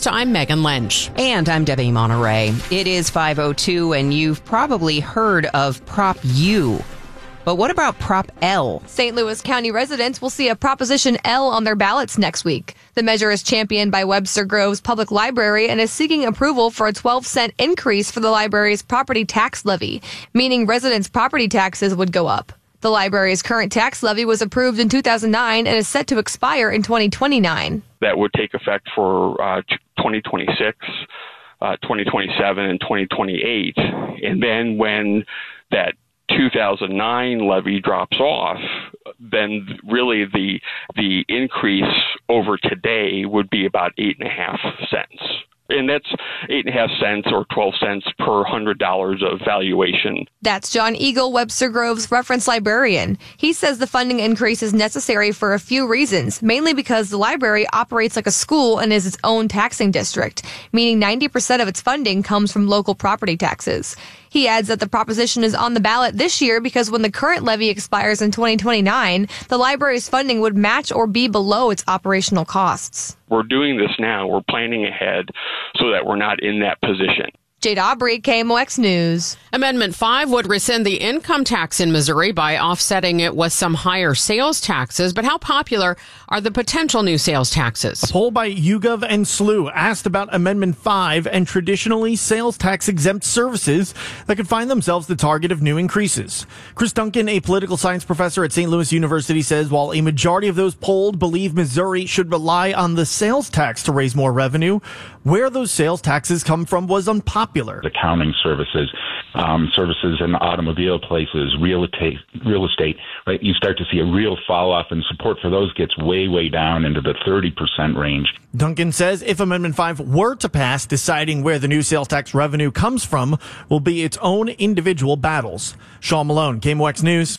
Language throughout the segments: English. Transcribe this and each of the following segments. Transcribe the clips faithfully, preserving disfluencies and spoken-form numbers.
Next, I'm Megan Lynch. And I'm Debbie Monterey. It is five oh two, and you've probably heard of Prop U. But what about Prop L? Saint Louis County residents will see a Proposition L on their ballots next week. The measure is championed by Webster Groves Public Library and is seeking approval for a twelve cent increase for the library's property tax levy, meaning residents' property taxes would go up. The library's current tax levy was approved in two thousand nine and is set to expire in twenty twenty-nine. That would take effect for uh, twenty twenty-six, uh, twenty twenty-seven, and twenty twenty-eight. And then when that two thousand nine levy drops off, then really the the increase over today would be about eight and a half cents. And that's eight and a half cents or twelve cents per hundred dollars of valuation. That's John Eagle, Webster Groves reference librarian. He says the funding increase is necessary for a few reasons, mainly because the library operates like a school and is its own taxing district, meaning ninety percent of its funding comes from local property taxes. He adds that the proposition is on the ballot this year because when the current levy expires in twenty twenty-nine, the library's funding would match or be below its operational costs. We're doing this now. We're planning ahead so that we're not in that position. Jade Aubrey, K M O X News. Amendment five would rescind the income tax in Missouri by offsetting it with some higher sales taxes. But how popular are the potential new sales taxes? A poll by YouGov and S L U asked about Amendment five and traditionally sales tax exempt services that could find themselves the target of new increases. Chris Duncan, a political science professor at Saint Louis University, says while a majority of those polled believe Missouri should rely on the sales tax to raise more revenue, where those sales taxes come from was unpopular. Accounting services, um, services in automobile places, real estate, real estate, right? You start to see a real fall off, and support for those gets way, way down into the thirty percent range. Duncan says if Amendment five were to pass, deciding where the new sales tax revenue comes from will be its own individual battles. Sean Malone, K M O X News.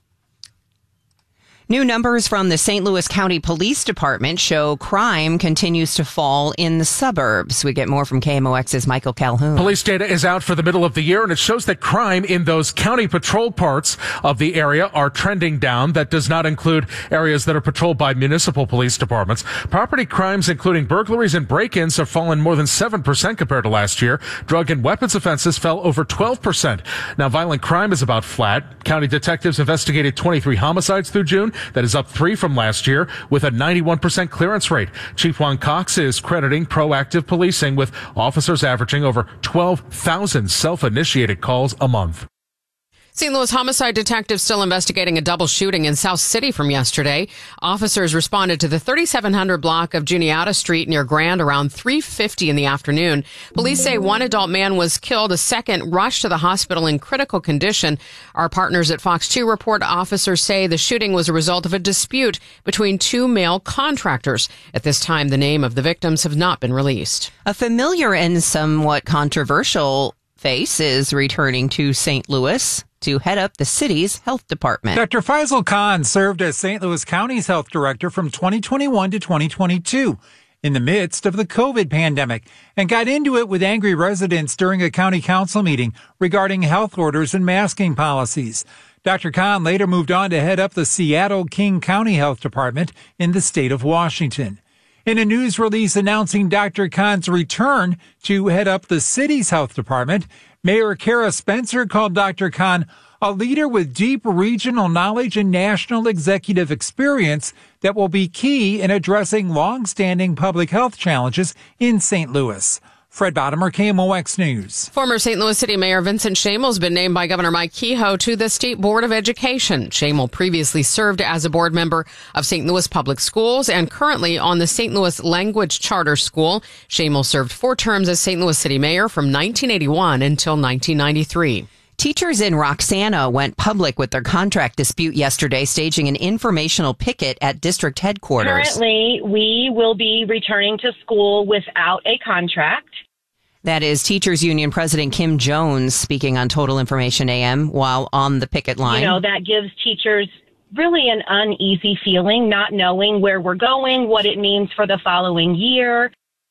New numbers from the Saint Louis County Police Department show crime continues to fall in the suburbs. We get more from K M O X's Michael Calhoun. Police data is out for the middle of the year, and it shows that crime in those county patrol parts of the area are trending down. That does not include areas that are patrolled by municipal police departments. Property crimes, including burglaries and break-ins, have fallen more than seven percent compared to last year. Drug and weapons offenses fell over twelve percent. Now, violent crime is about flat. County detectives investigated twenty-three homicides through June. That is up three from last year with a ninety-one percent clearance rate. Chief Juan Cox is crediting proactive policing with officers averaging over twelve thousand self-initiated calls a month. Saint Louis homicide detectives still investigating a double shooting in South City from yesterday. Officers responded to the thirty-seven hundred block of Juniata Street near Grand around three fifty in the afternoon. Police say one adult man was killed. A second rushed to the hospital in critical condition. Our partners at Fox two report officers say the shooting was a result of a dispute between two male contractors. At this time, the name of the victims have not been released. A familiar and somewhat controversial face is returning to Saint Louis to head up the city's health department. Doctor Faisal Khan served as Saint Louis County's health director from twenty twenty-one to twenty twenty-two in the midst of the COVID pandemic and got into it with angry residents during a county council meeting regarding health orders and masking policies. Doctor Khan later moved on to head up the Seattle King County Health Department in the state of Washington. In a news release announcing Doctor Khan's return to head up the city's health department, Mayor Kara Spencer called Doctor Khan a leader with deep regional knowledge and national executive experience that will be key in addressing long-standing public health challenges in Saint Louis. Fred Bottomer, K M O X News. Former Saint Louis City Mayor Vincent Shamel has been named by Governor Mike Kehoe to the State Board of Education. Shamel previously served as a board member of Saint Louis Public Schools and currently on the Saint Louis Language Charter School. Shamel served four terms as Saint Louis City Mayor from nineteen eighty-one until nineteen ninety-three. Teachers in Roxana went public with their contract dispute yesterday, staging an informational picket at district headquarters. Currently, we will be returning to school without a contract. That is Teachers Union President Kim Jones speaking on Total Information A M while on the picket line. You know, that gives teachers really an uneasy feeling, not knowing where we're going, what it means for the following year.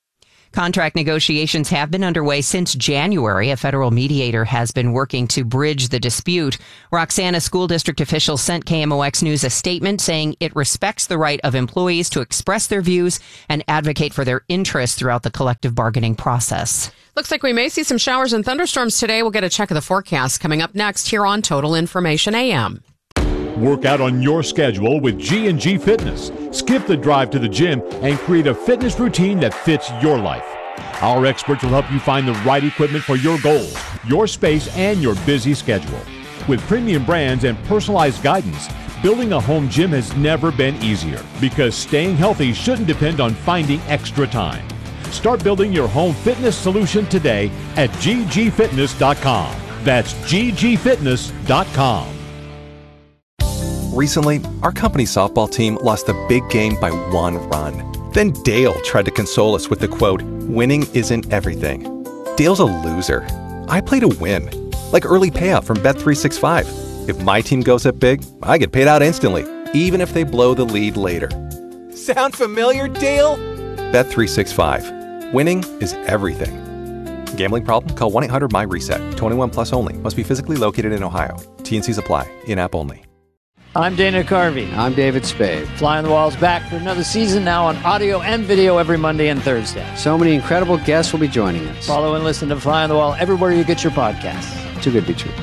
Contract negotiations have been underway since January. A federal mediator has been working to bridge the dispute. Roxana School District officials sent K M O X News a statement saying it respects the right of employees to express their views and advocate for their interests throughout the collective bargaining process. Looks like we may see some showers and thunderstorms today. We'll get a check of the forecast coming up next here on Total Information A M. Work out on your schedule with G and G Fitness. Skip the drive to the gym and create a fitness routine that fits your life. Our experts will help you find the right equipment for your goals, your space, and your busy schedule. With premium brands and personalized guidance, building a home gym has never been easier because staying healthy shouldn't depend on finding extra time. Start building your home fitness solution today at G G fitness dot com. That's G G fitness dot com. Recently, our company softball team lost a big game by one run. Then Dale tried to console us with the quote, "Winning isn't everything." Dale's a loser. I play to win. Like early payout from Bet three sixty-five. If my team goes up big, I get paid out instantly, even if they blow the lead later. Sound familiar, Dale? Bet three sixty-five. Winning is everything. Gambling problem? Call one eight hundred M Y reset. twenty-one plus only. Must be physically located in Ohio. T N Cs apply. In-app only. I'm Dana Carvey. I'm David Spade. Fly on the Wall's back for another season, now on audio and video every Monday and Thursday. So many incredible guests will be joining us. Follow and listen to Fly on the Wall everywhere you get your podcasts. Too good to be true.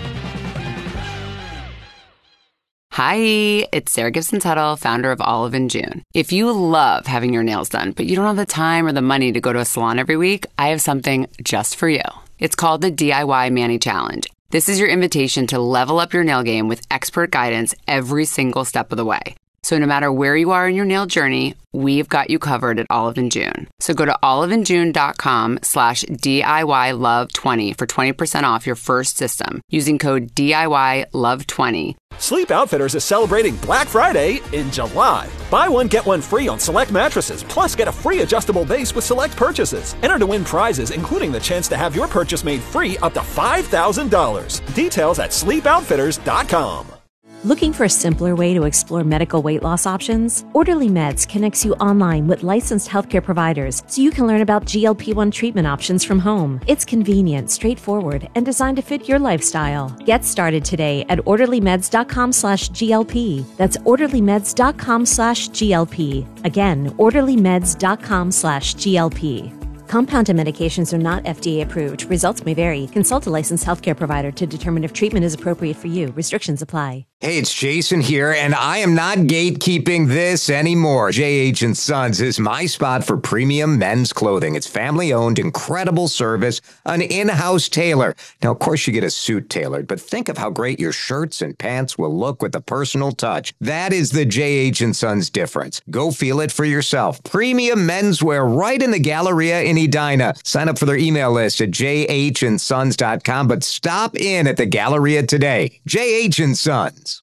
Hi, it's Sarah Gibson Tuttle, founder of Olive and June. If you love having your nails done, but you don't have the time or the money to go to a salon every week, I have something just for you. It's called the D I Y Mani Challenge. This is your invitation to level up your nail game with expert guidance every single step of the way. So no matter where you are in your nail journey, we've got you covered at Olive and June. So go to oliveandjune.com slash DIY love 20 for twenty percent off your first system using code D I Y love twenty. Sleep Outfitters is celebrating Black Friday in July. Buy one, get one free on select mattresses, plus get a free adjustable base with select purchases. Enter to win prizes, including the chance to have your purchase made free up to five thousand dollars. Details at sleep outfitters dot com. Looking for a simpler way to explore medical weight loss options? Orderly Meds connects you online with licensed healthcare providers so you can learn about G L P one treatment options from home. It's convenient, straightforward, and designed to fit your lifestyle. Get started today at orderlymeds.com slash GLP. That's orderlymeds.com slash GLP. Again, orderlymeds.com slash GLP. Compounded medications are not F D A approved. Results may vary. Consult a licensed healthcare provider to determine if treatment is appropriate for you. Restrictions apply. Hey, it's Jason here, and I am not gatekeeping this anymore. J H and Sons is my spot for premium men's clothing. It's family-owned, incredible service, an in-house tailor. Now, of course, you get a suit tailored, but think of how great your shirts and pants will look with a personal touch. That is the J H and Sons difference. Go feel it for yourself. Premium menswear right in the Galleria in Edina. Sign up for their email list at j h and sons dot com, but stop in at the Galleria today. J H and Sons.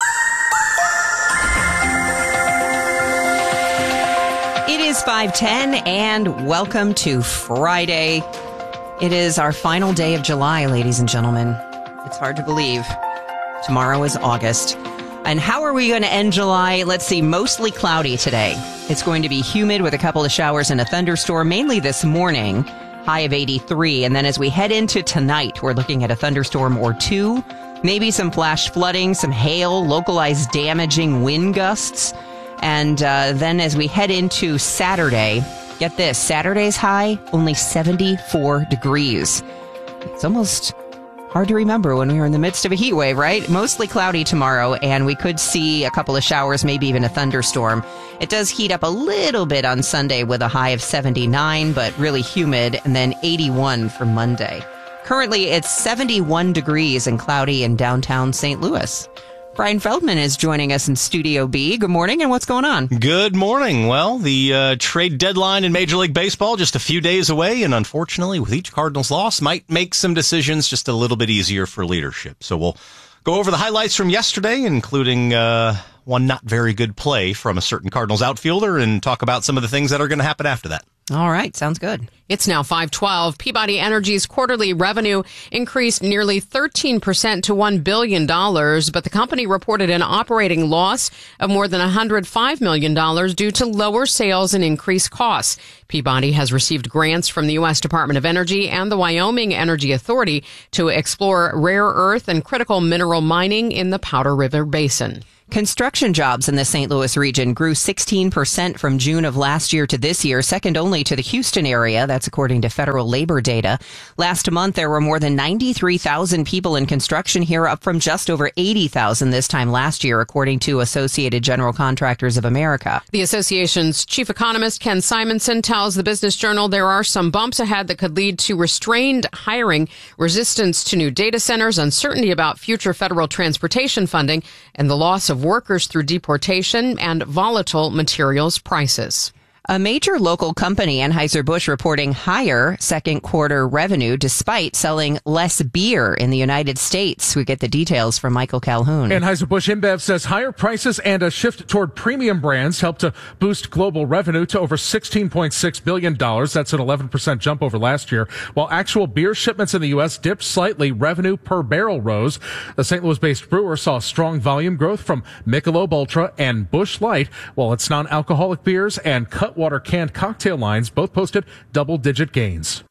It is five ten, and welcome to Friday. It is our final day of July, ladies and gentlemen. It's hard to believe. Tomorrow is August. And how are we going to end July? Let's see, mostly cloudy today. It's going to be humid with a couple of showers and a thunderstorm, mainly this morning, high of eighty-three. And then as we head into tonight, we're looking at a thunderstorm or two, maybe some flash flooding, some hail, localized damaging wind gusts. And uh, then as we head into Saturday, get this, Saturday's high, only seventy-four degrees. It's almost hard to remember when we were in the midst of a heat wave, right? Mostly cloudy tomorrow, and we could see a couple of showers, maybe even a thunderstorm. It does heat up a little bit on Sunday with a high of seventy-nine, but really humid, and then eighty-one for Monday. Currently, it's seventy-one degrees and cloudy in downtown Saint Louis. Brian Feldman is joining us in Studio B. Good morning, and what's going on? Good morning. Well, the uh, trade deadline in Major League Baseball just a few days away, and unfortunately, with each Cardinals loss, might make some decisions just a little bit easier for leadership. So we'll go over the highlights from yesterday, including uh, one not very good play from a certain Cardinals outfielder, and talk about some of the things that are going to happen after that. All right. Sounds good. It's now five twelve. Peabody Energy's quarterly revenue increased nearly thirteen percent to one billion dollars, but the company reported an operating loss of more than one hundred five million dollars due to lower sales and increased costs. Peabody has received grants from the U S Department of Energy and the Wyoming Energy Authority to explore rare earth and critical mineral mining in the Powder River Basin. Construction jobs in the Saint Louis region grew sixteen percent from June of last year to this year, second only to the Houston area. That's according to federal labor data. Last month, there were more than ninety-three thousand people in construction here, up from just over eighty thousand this time last year, according to Associated General Contractors of America. The association's chief economist, Ken Simonson, tells the Business Journal there are some bumps ahead that could lead to restrained hiring, resistance to new data centers, uncertainty about future federal transportation funding, and the loss of workers through deportation and volatile materials prices. A major local company, Anheuser-Busch, reporting higher second quarter revenue despite selling less beer in the United States. We get the details from Michael Calhoun. Anheuser-Busch InBev says higher prices and a shift toward premium brands helped to boost global revenue to over sixteen point six billion dollars. That's an eleven percent jump over last year. While actual beer shipments in the U S dipped slightly, revenue per barrel rose. The Saint Louis-based brewer saw strong volume growth from Michelob Ultra and Busch Light, while its non-alcoholic beers and cut water canned cocktail lines both posted double-digit gains.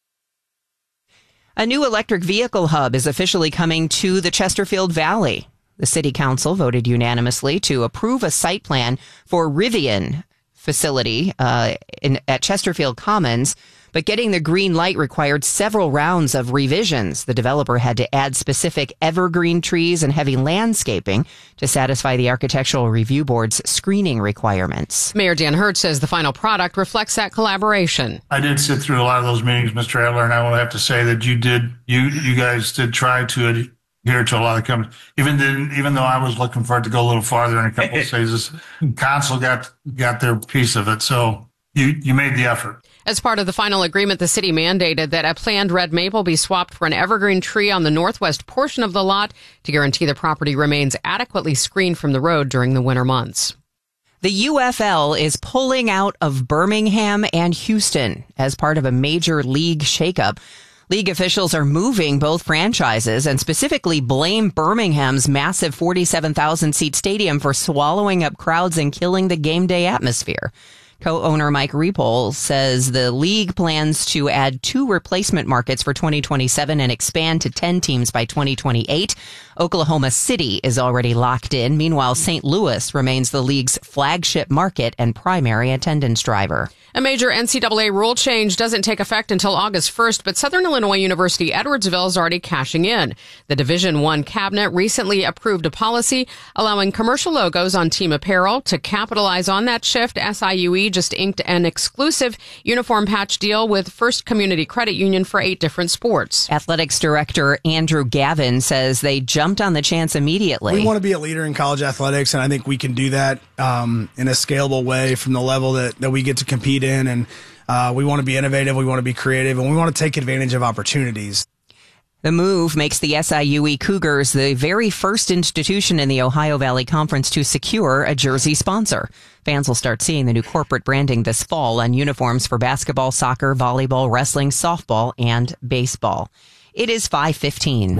A new electric vehicle hub is officially coming to the Chesterfield Valley. The city council voted unanimously to approve a site plan for Rivian facility uh, in, at Chesterfield Commons, but getting the green light required several rounds of revisions. The developer had to add specific evergreen trees and heavy landscaping to satisfy the Architectural Review Board's screening requirements. Mayor Dan Hurt says the final product reflects that collaboration. I did sit through a lot of those meetings, Mister Adler, and I will have to say that you did, you you guys did try to adhere to a lot of companies. Even then, even though I was looking for it to go a little farther in a couple of phases, council got got their piece of it. So you you made the effort. As part of the final agreement, the city mandated that a planned red maple be swapped for an evergreen tree on the northwest portion of the lot to guarantee the property remains adequately screened from the road during the winter months. The U F L is pulling out of Birmingham and Houston as part of a major league shakeup. League officials are moving both franchises and specifically blame Birmingham's massive forty-seven thousand seat stadium for swallowing up crowds and killing the game day atmosphere. Co-owner Mike Repole says the league plans to add two replacement markets for twenty twenty-seven and expand to ten teams by twenty twenty-eight. Oklahoma City is already locked in. Meanwhile, Saint Louis remains the league's flagship market and primary attendance driver. A major N C double A rule change doesn't take effect until August first, but Southern Illinois University Edwardsville is already cashing in. The Division One cabinet recently approved a policy allowing commercial logos on team apparel. To capitalize on that shift, S I U E just inked an exclusive uniform patch deal with First Community Credit Union for eight different sports. Athletics director Andrew Gavin says they jumped on the chance immediately. We want to be a leader in college athletics, and I think we can do that um, in a scalable way from the level that, that we get to compete in. And uh, we want to be innovative, we want to be creative, and we want to take advantage of opportunities. The move makes the S I U E Cougars the very first institution in the Ohio Valley Conference to secure a jersey sponsor. Fans will start seeing the new corporate branding this fall on uniforms for basketball, soccer, volleyball, wrestling, softball, and baseball. It is five fifteen.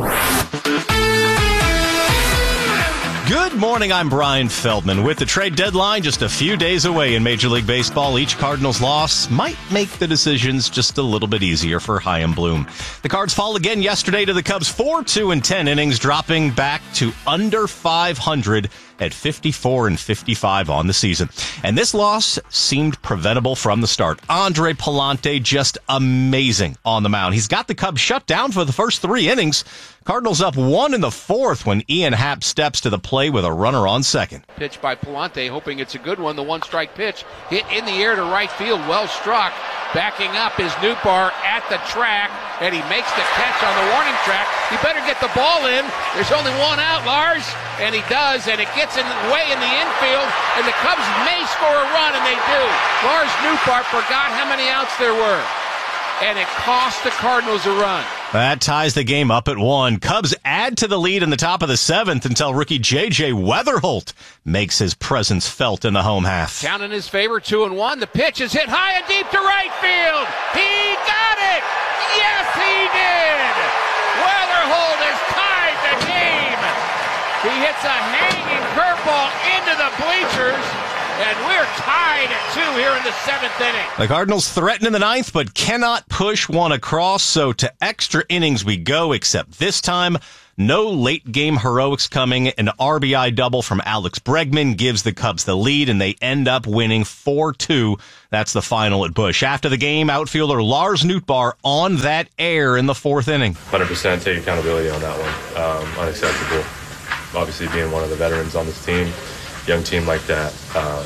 Good morning, I'm Brian Feldman. With the trade deadline just a few days away in Major League Baseball, each Cardinals loss might make the decisions just a little bit easier for Chaim Bloom. The Cards fall again yesterday to the Cubs four two and ten innings, dropping back to under five hundred at fifty-four and fifty-five on the season. And this loss seemed preventable from the start. Andre Pallante just amazing on the mound. He's got the Cubs shut down for the first three innings. Cardinals up one in the fourth when Ian Happ steps to the plate with a runner on second. Pitch by Pallante, hoping it's a good one. The one-strike pitch hit in the air to right field, well struck. Backing up is Nootbaar at the track, and he makes the catch on the warning track. He better get the ball in. There's only one out, Lars, and he does, and it gets in way in the infield, and the Cubs may score a run, and they do. Lars Nootbaar forgot how many outs there were, and it cost the Cardinals a run. That ties the game up at one. Cubs add to the lead in the top of the seventh until rookie J J Weatherholt makes his presence felt in the home half. Count in his favor, two and one. The pitch is hit high and deep to right field. He got it! Yes, he did! Weatherholt has tied the game. He hits a hanging curveball into the bleachers. And we're tied at two here in the seventh inning. The Cardinals threaten in the ninth, but cannot push one across, so to extra innings we go, except this time, no late-game heroics coming. An R B I double from Alex Bregman gives the Cubs the lead, and they end up winning four two. That's the final at Busch. After the game, outfielder Lars Nootbaar on that air in the fourth inning. one hundred percent take accountability on that one. Um, unacceptable. Obviously, being one of the veterans on this team, young team like that, um,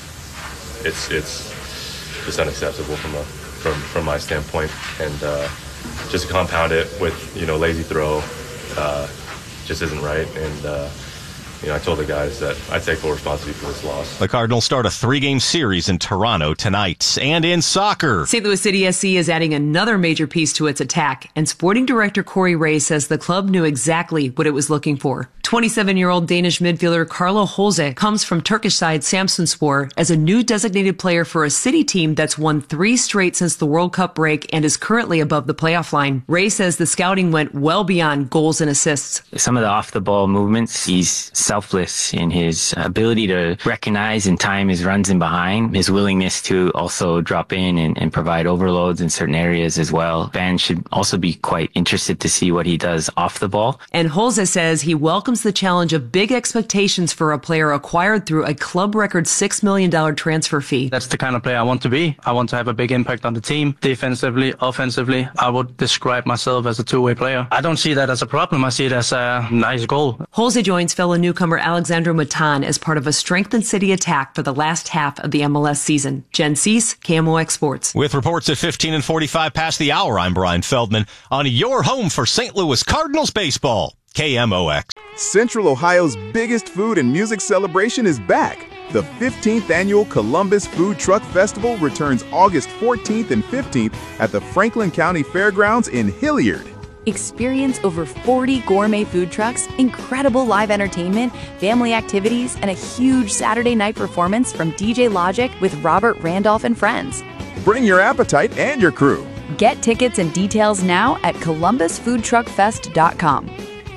it's it's just unacceptable from a from from my standpoint, and uh, just to compound it with you know lazy throw, uh, just isn't right. And uh, you know I told the guys that I take full responsibility for this loss. The Cardinals start a three-game series in Toronto tonight. And in soccer, Saint Louis City S C is adding another major piece to its attack, and sporting director Corey Ray says the club knew exactly what it was looking for. twenty-seven-year-old Danish midfielder Carlo Holze comes from Turkish side Samsunspor as a new designated player for a City team that's won three straight since the World Cup break and is currently above the playoff line. Ray says the scouting went well beyond goals and assists. Some of the off-the-ball movements, he's selfless in his ability to recognize and time his runs in behind, his willingness to also drop in and, and provide overloads in certain areas as well. Fans should also be quite interested to see what he does off the ball. And Holze says he welcomes the challenge of big expectations for a player acquired through a club record six million dollars transfer fee. That's the kind of player I want to be. I want to have a big impact on the team. Defensively, offensively, I would describe myself as a two-way player. I don't see that as a problem. I see it as a nice goal. Holze joins fellow newcomer Alexandro Matan as part of a strengthened City attack for the last half of the M L S season. Jen Cease, K M O X Sports. With reports at fifteen and forty-five past the hour, I'm Brian Feldman on your home for Saint Louis Cardinals baseball. K M O X. Central Ohio's biggest food and music celebration is back. The fifteenth Annual Columbus Food Truck Festival returns August fourteenth and fifteenth at the Franklin County Fairgrounds in Hilliard. Experience over forty gourmet food trucks, incredible live entertainment, family activities, and a huge Saturday night performance from D J Logic with Robert Randolph and friends. Bring your appetite and your crew. Get tickets and details now at columbus food truck fest dot com.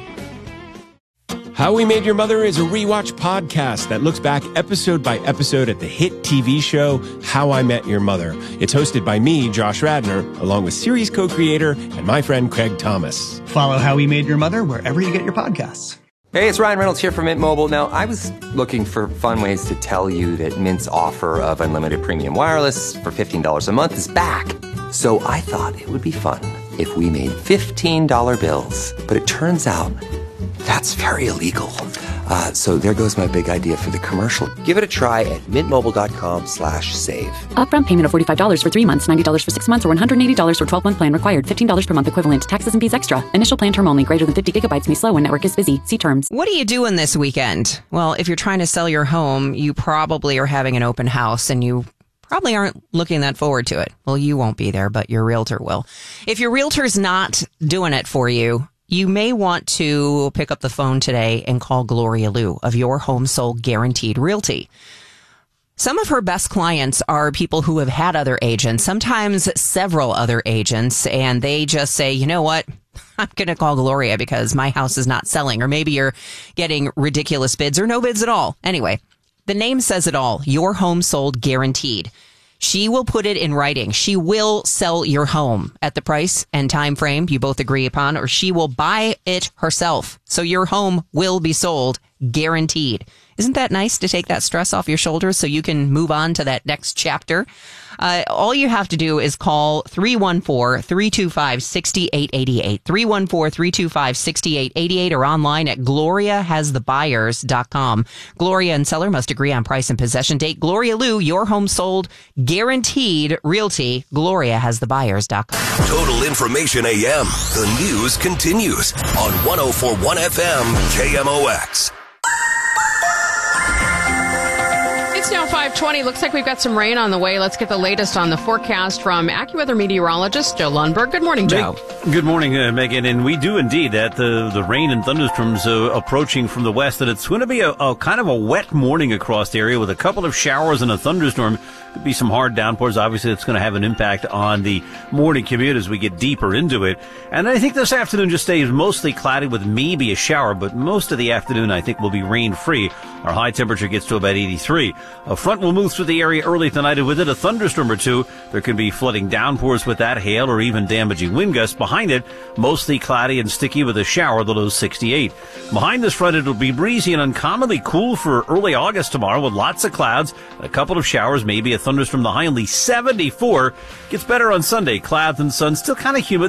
How We Made Your Mother is a rewatch podcast that looks back episode by episode at the hit T V show How I Met Your Mother. It's hosted by me, Josh Radnor, along with series co-creator and my friend Craig Thomas. Follow How We Made Your Mother wherever you get your podcasts. Hey, it's Ryan Reynolds here from Mint Mobile. Now, I was looking for fun ways to tell you that Mint's offer of unlimited premium wireless for fifteen dollars a month is back. So I thought it would be fun if we made fifteen dollar bills. But it turns out that's very illegal. Uh, so there goes my big idea for the commercial. Give it a try at mintmobile.com slash save. Upfront payment of forty-five dollars for three months, ninety dollars for six months, or one hundred eighty dollars for twelve-month plan required. fifteen dollars per month equivalent. Taxes and fees extra. Initial plan term only. Greater than fifty gigabytes may slow when network is busy. See terms. What are you doing this weekend? Well, if you're trying to sell your home, you probably are having an open house and you probably aren't looking that forward to it. Well, you won't be there, but your realtor will. If your realtor's not doing it for you, you may want to pick up the phone today and call Gloria Liu of Your Home Sold Guaranteed Realty. Some of her best clients are people who have had other agents, sometimes several other agents, and they just say, you know what? I'm going to call Gloria because my house is not selling. Or maybe you're getting ridiculous bids or no bids at all. Anyway, the name says it all. Your Home Sold Guaranteed. She will put it in writing. She will sell your home at the price and time frame you both agree upon, or she will buy it herself. So your home will be sold, guaranteed. Isn't that nice to take that stress off your shoulders so you can move on to that next chapter? Uh, all you have to do is call three one four, three two five, six eight eight eight, three one four, three two five, six eight eight eight, or online at gloria has the buyers dot com. Gloria and seller must agree on price and possession date. Gloria Liu, Your Home Sold Guaranteed Realty, gloria has the buyers dot com. Total Information A M. The news continues on one oh four point one F M K M O X. It's now five five twenty. Looks like we've got some rain on the way. Let's get the latest on the forecast from AccuWeather meteorologist Joe Lundberg. Good morning, Joe. Good morning, uh, Megan. And we do indeed that the the rain and thunderstorms uh, approaching from the west. And it's going to be a, a kind of a wet morning across the area with a couple of showers and a thunderstorm. Could be some hard downpours. Obviously, it's going to have an impact on the morning commute as we get deeper into it. And I think this afternoon just stays mostly cloudy with maybe a shower, but most of the afternoon I think will be rain-free. Our high temperature gets to about eighty-three. A front will move through the area early tonight, and with it a thunderstorm or two. There can be flooding downpours with that, hail, or even damaging wind gusts. Behind it, mostly cloudy and sticky with a shower, the low sixty-eight. Behind this front, it'll be breezy and uncommonly cool for early August tomorrow with lots of clouds, a couple of showers, maybe a thunderstorm, the high only seventy-four. Gets better on Sunday. Clouds and sun, still kind of humid.